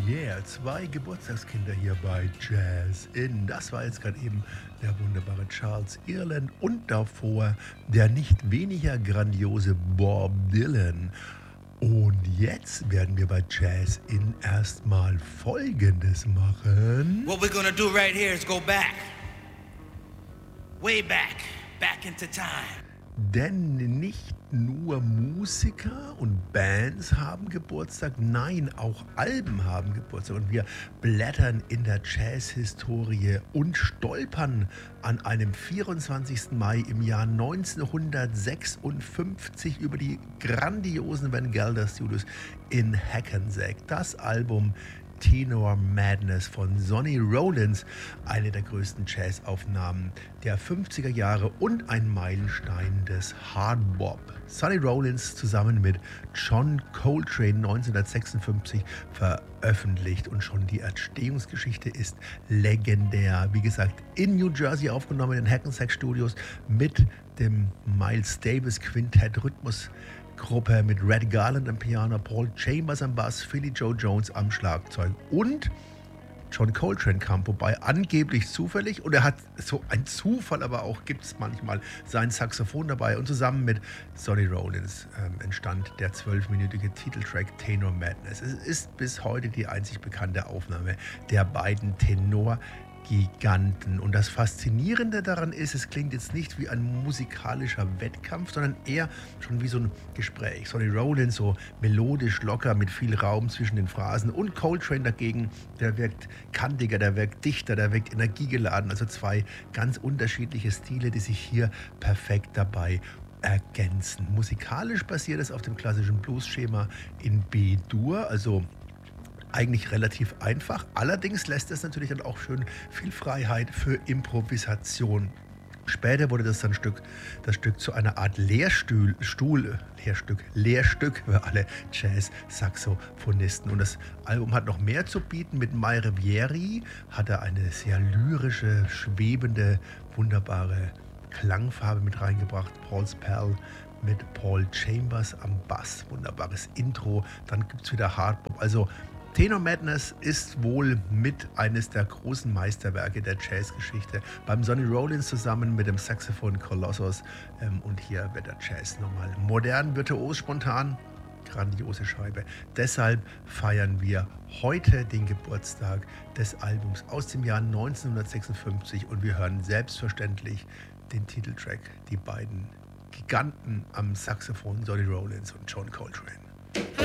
Yeah, zwei Geburtstagskinder hier bei Jazz In. Das war jetzt gerade eben der wunderbare Charles Ireland und davor der nicht weniger grandiose Bob Dylan. Und jetzt werden wir bei Jazz In erstmal Folgendes machen. What we're gonna do right here is go back. Way back. Back into time. Denn nicht nur Musiker und Bands haben Geburtstag, nein, auch Alben haben Geburtstag. Und wir blättern in der Jazz-Historie und stolpern an einem 24. Mai im Jahr 1956 über die grandiosen Van Gelder Studios in Hackensack. Das Album Tenor Madness von Sonny Rollins, eine der größten Jazzaufnahmen der 50er Jahre und ein Meilenstein des Hard Bop. Sonny Rollins zusammen mit John Coltrane 1956 veröffentlicht und schon die Entstehungsgeschichte ist legendär. Wie gesagt, in New Jersey aufgenommen in Hackensack Studios mit dem Miles Davis Quintett Rhythmusgruppe mit Red Garland am Piano, Paul Chambers am Bass, Philly Joe Jones am Schlagzeug und John Coltrane kam vorbei, angeblich zufällig, und er hat so ein Zufall, aber auch gibt es manchmal sein Saxophon dabei, und zusammen mit Sonny Rollins entstand der 12-minütige Titeltrack Tenor Madness. Es ist bis heute die einzig bekannte Aufnahme der beiden Giganten. Und das Faszinierende daran ist, es klingt jetzt nicht wie ein musikalischer Wettkampf, sondern eher schon wie so ein Gespräch. Sonny Rollins so melodisch, locker, mit viel Raum zwischen den Phrasen, und Coltrane dagegen, der wirkt kantiger, der wirkt dichter, der wirkt energiegeladen. Also zwei ganz unterschiedliche Stile, die sich hier perfekt dabei ergänzen. Musikalisch basiert es auf dem klassischen Blues-Schema in B-Dur, also eigentlich relativ einfach. Allerdings lässt es natürlich dann auch schön viel Freiheit für Improvisation. Später wurde das Stück zu einer Art Lehrstück für alle Jazz-Saxophonisten. Und das Album hat noch mehr zu bieten. Mit Mai Rivieri hat er eine sehr lyrische, schwebende, wunderbare Klangfarbe mit reingebracht. Paul Spell mit Paul Chambers am Bass. Wunderbares Intro. Dann gibt es wieder Hardbop. Also Tenor Madness ist wohl mit eines der großen Meisterwerke der Jazzgeschichte. Beim Sonny Rollins zusammen mit dem Saxophon Colossus. Und hier wird der Jazz nochmal modern, virtuos, spontan. Grandiose Scheibe. Deshalb feiern wir heute den Geburtstag des Albums aus dem Jahr 1956. Und wir hören selbstverständlich den Titeltrack, die beiden Giganten am Saxophon, Sonny Rollins und John Coltrane.